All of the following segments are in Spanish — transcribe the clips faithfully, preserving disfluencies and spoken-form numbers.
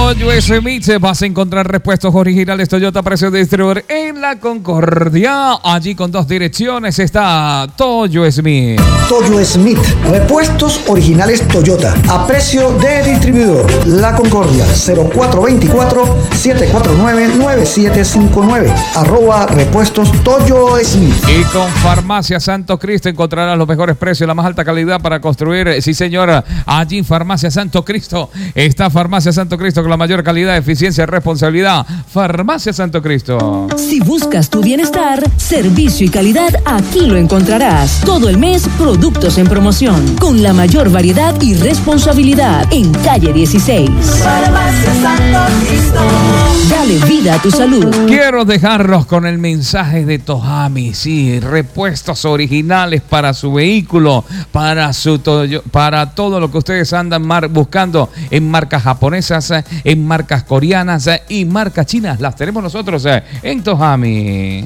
Toyo Smith, vas a encontrar repuestos originales Toyota precio de distribuidor en La Concordia. Allí con dos direcciones está Toyo Smith. Toyo Smith, repuestos originales Toyota a precio de distribuidor. La Concordia, cero cuatro dos cuatro, siete cuatro nueve, nueve siete cinco nueve. Arroba repuestos Toyo Smith. Y con Farmacia Santo Cristo encontrarás los mejores precios, la más alta calidad para construir. Sí, señora, allí en Farmacia Santo Cristo está Farmacia Santo Cristo con la mayor calidad, eficiencia y responsabilidad. Farmacia Santo Cristo. Si buscas tu bienestar, servicio y calidad, aquí lo encontrarás. Todo el mes, productos en promoción, con la mayor variedad y responsabilidad, en calle dieciséis. Farmacia Santo Cristo. Dale vida a tu salud. Quiero dejarlos con el mensaje de Tohami. Sí, repuestos originales para su vehículo, para su Toyo, para todo lo que ustedes andan mar, buscando en marcas japonesas, en marcas coreanas y marcas chinas. Las tenemos nosotros en Tohami.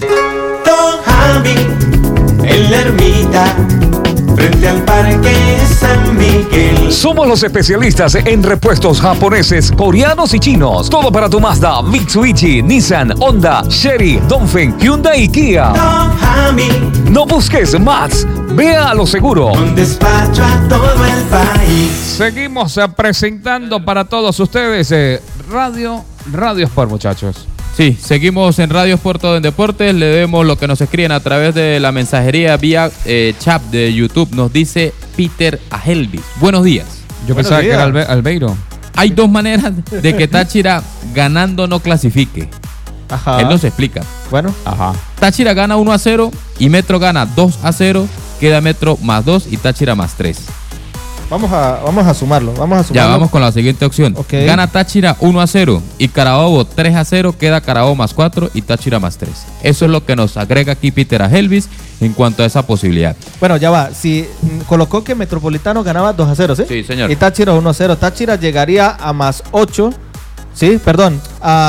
Tohami, en la ermita, frente al Parque San Miguel. Somos los especialistas en repuestos japoneses, coreanos y chinos. Todo para tu Mazda, Mitsubishi, Nissan, Honda, Chery, Dongfeng, Hyundai y Kia. Tohami, No busques más. Vea a lo seguro. un despacho a todo el país. Seguimos eh, presentando para todos ustedes eh, Radio, Radio Sport, muchachos. Sí, seguimos en Radio Sport Todo en Deportes. Le vemos lo que nos escriben a través de la mensajería vía eh, chat de YouTube. Nos dice Peter Ahelvis. Buenos días. Yo Buenos pensaba días. que era Albe- Albeiro. Hay dos maneras de que Táchira ganando no clasifique. Ajá. Él nos explica. Bueno, Ajá. Táchira gana uno a cero y Metro gana dos a cero. Queda Metro más dos y Táchira más tres. vamos a, vamos a sumarlo. Vamos a sumarlo. Ya vamos con la siguiente opción. Ok. Gana Táchira uno a cero y Carabobo tres a cero. Queda Carabobo más cuatro y Táchira más tres. Eso es lo que nos agrega aquí Peter Ahelvis en cuanto a esa posibilidad. Bueno, ya va. Si mm, colocó que Metropolitano ganaba dos a cero, ¿sí? Sí, señor. Y Táchira uno a cero. Táchira llegaría a más ocho. Sí, perdón.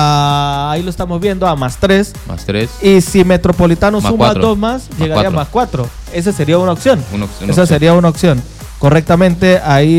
A- ahí lo estamos viendo, a más tres. Más tres. Y si Metropolitano Más suma cuatro. dos más, llegaría cuatro. a más cuatro. Esa sería una opción. Una opción, Esa opción. sería una opción. Correctamente, ahí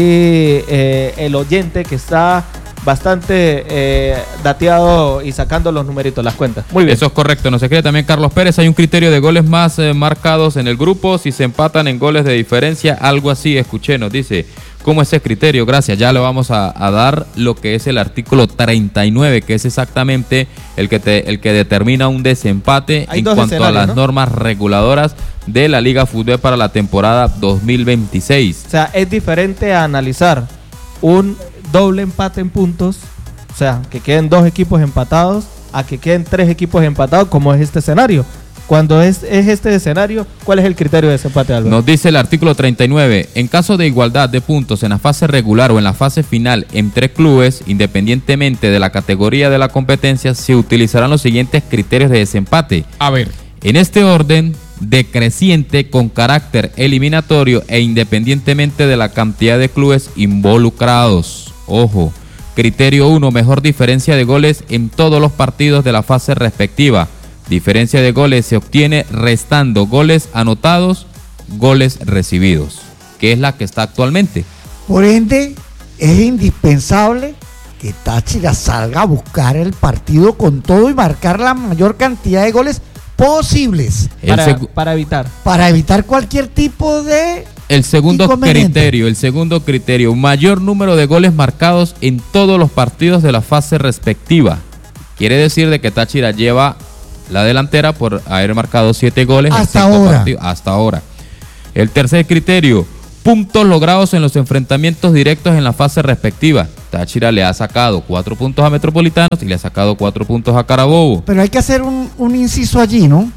eh, el oyente que está bastante eh, dateado y sacando los numeritos, las cuentas. Muy bien. Eso es correcto. Nos escribe también Carlos Pérez. Hay un criterio de goles más eh, marcados en el grupo. Si se empatan en goles de diferencia, algo así. Escuché, nos dice. ¿Cómo es ese criterio? Gracias. Ya le vamos a, a dar lo que es el artículo treinta y nueve, que es exactamente el que, te, el que determina un desempate Hay en dos cuanto a escenarios, las ¿no? normas reguladoras de la Liga Fútbol para la temporada dos mil veintiséis. O sea, es diferente a analizar un doble empate en puntos, o sea, que queden dos equipos empatados, a que queden tres equipos empatados, como es este escenario. Cuando es, es este escenario, ¿cuál es el criterio de desempate, Álvaro? Nos dice el artículo treinta y nueve, en caso de igualdad de puntos en la fase regular o en la fase final entre clubes, independientemente de la categoría de la competencia, se utilizarán los siguientes criterios de desempate. A ver. En este orden, decreciente con carácter eliminatorio e independientemente de la cantidad de clubes involucrados. Ojo, criterio uno, mejor diferencia de goles en todos los partidos de la fase respectiva. Diferencia de goles se obtiene restando goles anotados, goles recibidos, que es la que está actualmente. Por ende, es indispensable que Táchira salga a buscar el partido con todo y marcar la mayor cantidad de goles posibles El, Para, segu- para evitar. para evitar cualquier tipo de... el segundo inconveniente. criterio, el segundo criterio, mayor número de goles marcados en todos los partidos de la fase respectiva. Quiere decir de que Táchira lleva la delantera por haber marcado siete goles Hasta en cinco ahora. partidos. Hasta ahora. El tercer criterio, puntos logrados en los enfrentamientos directos en la fase respectiva. Táchira le ha sacado cuatro puntos a Metropolitanos y le ha sacado cuatro puntos a Carabobo. Pero hay que hacer un, un inciso allí, ¿no?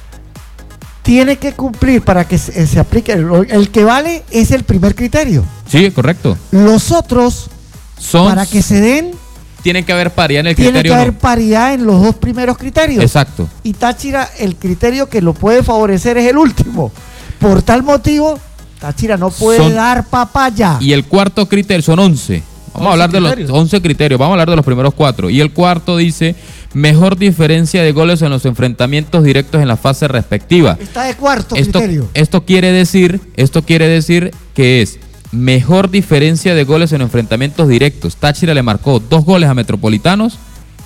Tiene que cumplir para que se, se aplique. El, el que vale es el primer criterio. Sí, correcto. Los otros, Son, para que se den, tienen que haber paridad en el tiene que criterio. haber no. paridad en los dos primeros criterios. Exacto. Y Táchira, el criterio que lo puede favorecer es el último. Por tal motivo, Táchira no puede Son- dar papaya. Y el cuarto criterio son once. Vamos a hablar de los criterios. once criterios. Vamos a hablar de los primeros cuatro. Y el cuarto dice mejor diferencia de goles en los enfrentamientos directos en la fase respectiva. Está de cuarto Esto, criterio. esto quiere decir, esto quiere decir que es mejor diferencia de goles en enfrentamientos directos. Táchira le marcó dos goles a Metropolitanos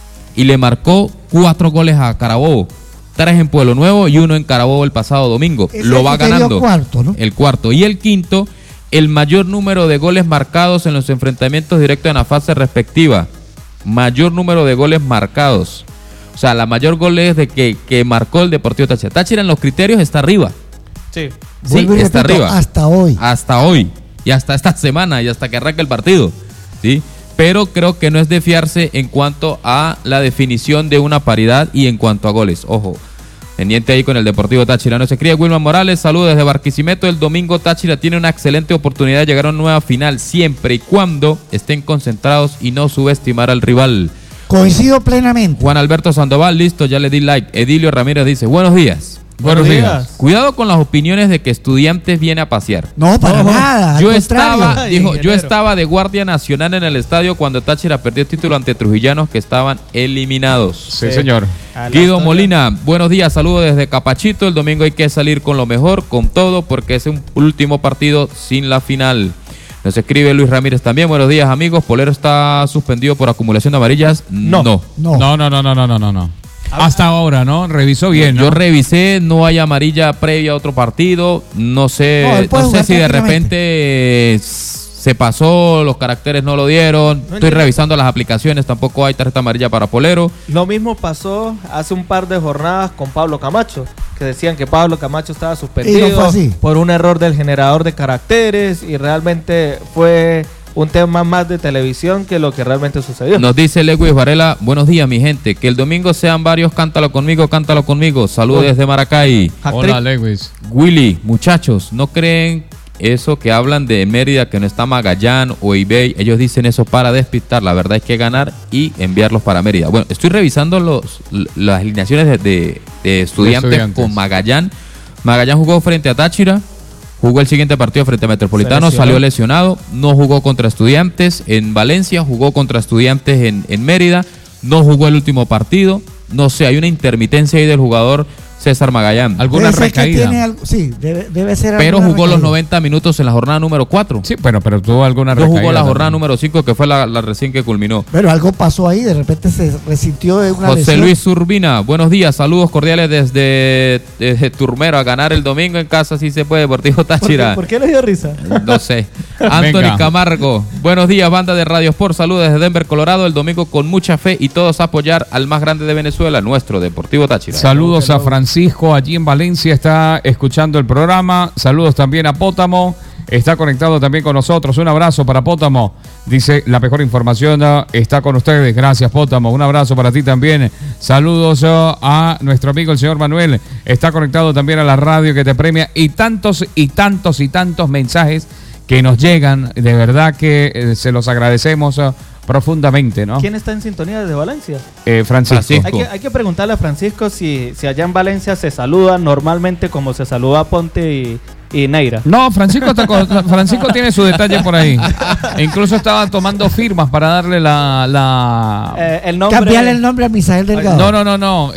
y le marcó cuatro goles a Carabobo. Tres en Pueblo Nuevo y uno en Carabobo el pasado domingo. Ese Lo va criterio ganando. cuarto, ¿no? El cuarto. Y el quinto, el mayor número de goles marcados en los enfrentamientos directos en la fase respectiva. Mayor número de goles marcados. O sea, la mayor goles de que, que marcó el Deportivo Táchira. Táchira en los criterios está arriba. Sí. Sí, Vuelvo y está repito, arriba. hasta hoy. Hasta hoy. Y hasta esta semana y hasta que arranque el partido. ¿Sí? Pero creo que no es de fiarse en cuanto a la definición de una paridad y en cuanto a goles. Ojo, pendiente ahí con el Deportivo Táchira. Nos escribe Wilman Morales, saludos desde Barquisimeto. El domingo Táchira tiene una excelente oportunidad de llegar a una nueva final, siempre y cuando estén concentrados y no subestimar al rival. Coincido plenamente. Juan Alberto Sandoval, listo, ya le di like. Edilio Ramírez dice, buenos días. Buenos días. Cuidado con las opiniones de que Estudiantes viene a pasear. No, para No, nada. al Yo contrario. estaba, Ay, dijo, yo ingeniero. estaba de guardia nacional en el estadio cuando Táchira perdió el título ante Trujillanos que estaban eliminados. Sí, señor. A la Guido historia. Molina, buenos días, saludos desde Capachito. El domingo hay que salir con lo mejor, con todo, porque es un último partido sin la final. Nos escribe Luis Ramírez también, buenos días amigos. Polero está suspendido por acumulación de amarillas. No. no. No. No, no, no, no, no, no, no, no. Hasta ahora, ¿no? Revisó bien, ¿no? Yo revisé, no hay amarilla previa a otro partido. No sé, No, él no, puede sé jugar si de tranquilamente. repente eh, se pasó, los caracteres no lo dieron. Estoy entiendo. revisando las aplicaciones, tampoco hay tarjeta amarilla para Polero. Lo mismo pasó hace un par de jornadas con Pablo Camacho, que decían que Pablo Camacho estaba suspendido Y no fue así. por un error del generador de caracteres y realmente fue un tema más de televisión que lo que realmente sucedió. Nos dice Lewis Varela, buenos días mi gente, que el domingo sean varios, cántalo conmigo, cántalo conmigo. Saludos desde Maracay. Hola, Lewis. Willy, muchachos, ¿no creen eso que hablan de Mérida, que no está Magallán o Ibey? Ellos dicen eso para despistar, la verdad es que ganar y enviarlos para Mérida. Bueno, estoy revisando los, las alineaciones de, de- de estudiantes, estudiantes. con Magallán. Magallán jugó frente a Táchira, jugó el siguiente partido frente a Metropolitano, Se lesionó. salió lesionado, no jugó contra Estudiantes en Valencia, jugó contra Estudiantes en, en Mérida, no jugó el último partido. No sé, hay una intermitencia ahí del jugador César Magallán. Alguna Debe ser que recaída. tiene algo- sí, debe, debe ser Pero alguna jugó los recaída. noventa minutos en la jornada número cuatro. Sí, pero, pero tuvo alguna No recaída. jugó la jornada también. número cinco, que fue la, la recién que culminó. Pero algo pasó ahí, de repente se resintió de una José lesión. Luis Urbina, buenos días, saludos cordiales desde, desde Turmero. A ganar el domingo en casa si se puede, Deportivo ¿Por qué, Táchira. por qué le dio risa? No sé. Anthony Venga. Camargo, buenos días, banda de Radio Sport. Saludos desde Denver, Colorado. El domingo con mucha fe y todos a apoyar al más grande de Venezuela, nuestro Deportivo Táchira. Saludos a Francisco allí en Valencia, está escuchando el programa. Saludos también a Pótamo, está conectado también con nosotros. Un abrazo para Pótamo. Dice, la mejor información uh, está con ustedes. Gracias, Pótamo. Un abrazo para ti también. Saludos uh, a nuestro amigo el señor Manuel. Está conectado también a la radio que te premia. Y tantos y tantos y tantos mensajes que nos llegan. De verdad que eh, se los agradecemos uh, profundamente, ¿no? ¿Quién está en sintonía desde Valencia? Eh, Francisco. Francisco. Hay que, hay que preguntarle a Francisco si, si allá en Valencia se saluda normalmente como se saluda a Ponte y, y Neira. No, Francisco, está con- Francisco tiene su detalle por ahí. E incluso estaba tomando firmas para darle la... la... Eh, el nombre, Cambiarle el nombre a Misael Delgado. no, no, no, no.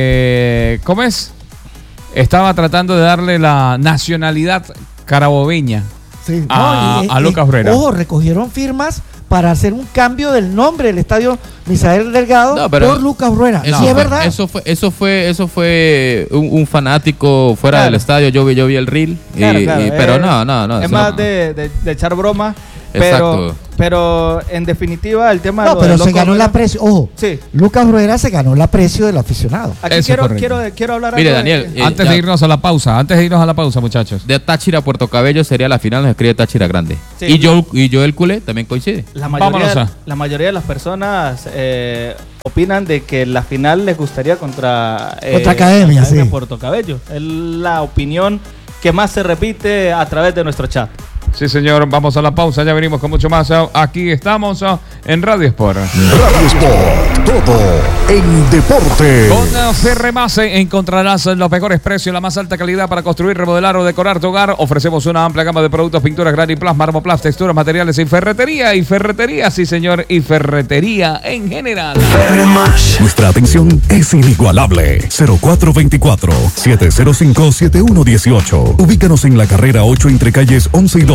Eh, ¿Cómo es? Estaba tratando de darle la nacionalidad carabobeña. Sí, a- y- a y- Lucas Brera. Ojo, recogieron firmas para hacer un cambio del nombre del estadio Misael Delgado No, pero- por Lucas Rueda. Eso Sí, es fue- verdad. Eso fue, eso fue, eso fue un, un fanático fuera Claro. del estadio. Yo vi, yo vi el reel. y- Claro, y- claro, pero eh, no, no, no. Es eso más no. de, de- de echar broma. Exacto. Pero, pero en definitiva, el tema de No, lo pero del se loco ganó el Rueda- aprecio. Ojo, Sí. Lucas Rueda se ganó el aprecio del aficionado. Aquí Eso es quiero, correcto. quiero, quiero hablar Mire, algo de- Daniel, eh, Antes ya- de irnos a la pausa, antes de irnos a la pausa, muchachos. De Táchira a Puerto Cabello sería la final, nos escribe Táchira Grande. Sí. Y yo y Joel Culé también coincide. La mayoría, Vámonos a- la mayoría de las personas eh, opinan de que la final les gustaría contra, eh, Contra Academia, sí. Puerto Cabello. Es la opinión que más se repite a través de nuestro chat. Sí, señor, vamos a la pausa, ya venimos con mucho más. Aquí estamos uh, en Radio Sport. Radio Sport, todo en deporte. Con uh, Ferremase encontrarás los mejores precios, la más alta calidad para construir, remodelar o decorar tu hogar. Ofrecemos una amplia gama de productos, pinturas, graniplas, marmoplast, texturas, materiales y ferretería. Y ferretería, sí señor, y ferretería en general. Nuestra atención es inigualable. cero cuatro dos cuatro, siete cero cinco, siete uno uno ocho. Ubícanos en la carrera ocho entre calles once y dos.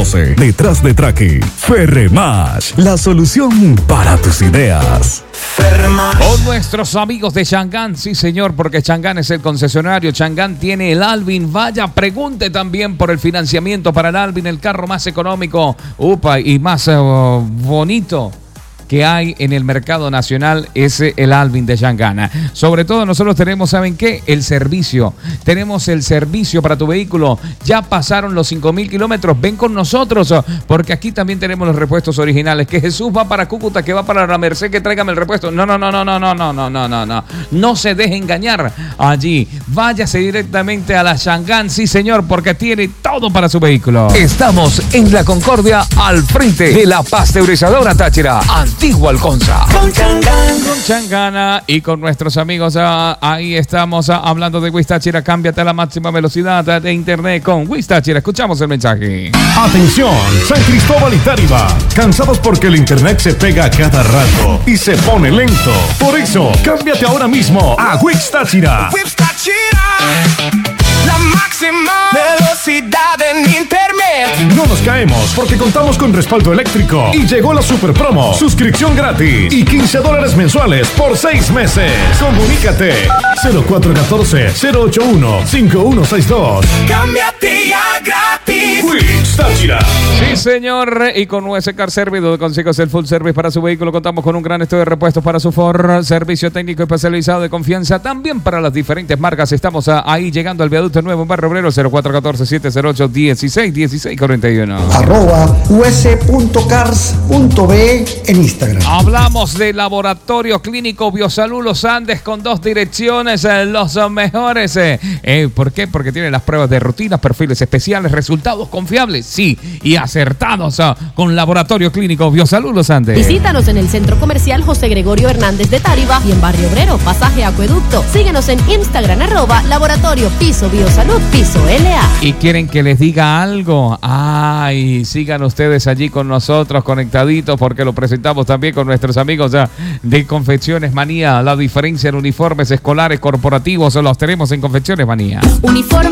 doce, detrás de Traqui. Ferremash, la solución para tus ideas. Con nuestros amigos de Changán, sí señor, porque Changán es el concesionario. Changán tiene el Alvin. Vaya, pregunte también por el financiamiento para el Alvin, el carro más económico, upa, y más uh, bonito que hay en el mercado nacional es el Alvin de Changana. Sobre todo nosotros tenemos, ¿saben qué? El servicio. Tenemos el servicio para tu vehículo. Ya pasaron los cinco mil kilómetros. Ven con nosotros, porque aquí también tenemos los repuestos originales. Que Jesús va para Cúcuta, que va para la Merced, que tráigame el repuesto. No, no, no, no, no, no, no, no, no, no, no. No se deje engañar allí. Váyase directamente a la Changán, sí señor, porque tiene todo para su vehículo. Estamos en La Concordia, al frente de la pasteurizadora Táchira, Antigua Alconza. Con Changán, con Changana y con nuestros amigos, ah, ahí estamos ah, hablando de Wish Táchira. Cámbiate a la máxima velocidad de internet con Wish Táchira. Escuchamos el mensaje. Atención, San Cristóbal y Táriba. Cansados porque el internet se pega a cada rato y se pone lento. Por eso, cámbiate ahora mismo a Wish Táchira. Wish Táchira, la máxima velocidad en internet. No nos caemos porque contamos con respaldo eléctrico y llegó la super promo. Suscripción gratis y quince dólares mensuales por seis meses. Comunícate cero cuatro uno cuatro, cero ocho uno, cinco uno seis dos. Cámbiate ya gratis. Wish Táchira. Sí, señor. Y con U S Car Service, donde consigues el full service para su vehículo, contamos con un gran estudio de repuestos para su Ford. Servicio técnico especializado de confianza también para las diferentes marcas. Estamos a, ahí llegando al viaducto nuevo en Barrio Obrero, cero cuatro uno cuatro, siete cero ocho, uno seis uno seis cuatro uno. Arroba us.cars.be en Instagram. Hablamos de Laboratorio Clínico Biosalud Los Andes con dos direcciones, eh, los mejores. Eh. Eh, ¿Por qué? Porque tiene las pruebas de rutina, perfiles especiales, resultados confiables, sí, y acertados eh, con Laboratorio Clínico Biosalud Los Andes. Visítanos en el Centro Comercial José Gregorio Hernández de Táriba y en Barrio Obrero, Pasaje Acueducto. Síguenos en Instagram, arroba Laboratorio Piso Biosalud Piso L A. ¿Y quieren que les diga algo? Ay, sigan ustedes allí con nosotros conectaditos, porque lo presentamos también con nuestros amigos ya de Confecciones Manía. La diferencia en uniformes escolares corporativos los tenemos en Confecciones Manía. Uniforme